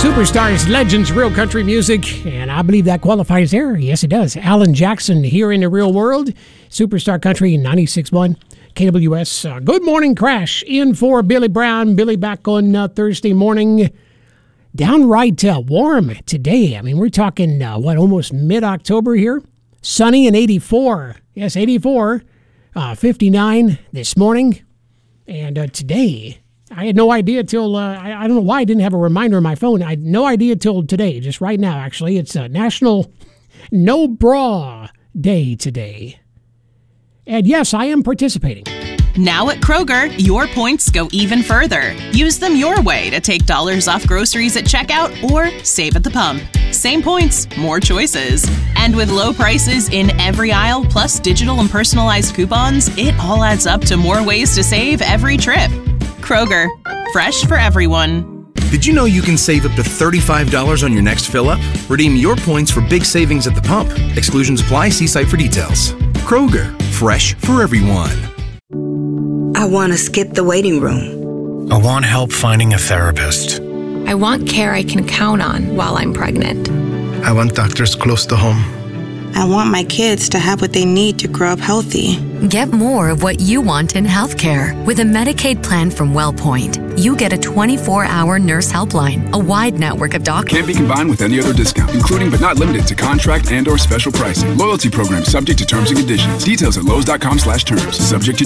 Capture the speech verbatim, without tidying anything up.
Superstars, legends, real country music, and I believe that qualifies there. Yes, it does. Alan Jackson here in the real world. Superstar Country ninety-six point one K W S. Uh, good morning, Crash. In for Billy Brown. Billy back on uh, Thursday morning. Downright uh, warm today. I mean, we're talking, uh, what, almost mid-October here? Sunny and eighty-four. Yes, eighty-four. Uh, fifty-nine this morning. And uh, today, I had no idea till, uh, I, I don't know why I didn't have a reminder on my phone. I had no idea till today, just right now, actually. It's a National No Bra Day today. And yes, I am participating. Now at Kroger, your points go even further. Use them your way to take dollars off groceries at checkout or save at the pump. Same points, more choices. And with low prices in every aisle, plus digital and personalized coupons, it all adds up to more ways to save every trip. Kroger, fresh for everyone. Did you know you can save up to thirty-five dollars on your next fill-up? Redeem your points for big savings at the pump. Exclusions apply. See site for details. Kroger, fresh for everyone. I want to skip the waiting room. I want help finding a therapist. I want care I can count on while I'm pregnant. I want doctors close to home. I want my kids to have what they need to grow up healthy. Get more of what you want in healthcare with a Medicaid plan from WellPoint. You get a twenty-four hour nurse helpline, a wide network of doctors. Can't be combined with any other discount, including but not limited to contract and or special pricing. Loyalty program subject to terms and conditions. Details at Lowe's dot com slash terms. Subject to